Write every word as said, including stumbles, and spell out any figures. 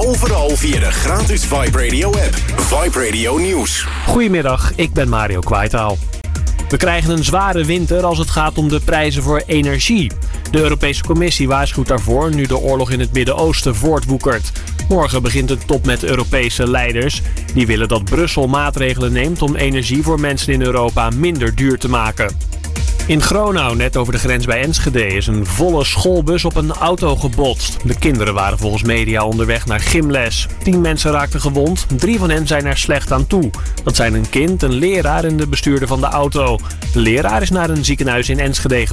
overal via de gratis Vibe Radio app. Vibe Radio Nieuws. Goedemiddag, ik ben Mario Kwaitaal. We krijgen een zware winter als het gaat om de prijzen voor energie. De Europese Commissie waarschuwt daarvoor nu de oorlog in het Midden-Oosten voortwoekert. Morgen begint een top met Europese leiders. Die willen dat Brussel maatregelen neemt om energie voor mensen in Europa minder duur te maken. In Gronau, net over de grens bij Enschede, is een volle schoolbus op een auto gebotst. De kinderen waren volgens media onderweg naar gymles. Tien mensen raakten gewond, drie van hen zijn er slecht aan toe. Dat zijn een kind, een leraar en de bestuurder van de auto. De leraar is naar een ziekenhuis in Enschede gebracht.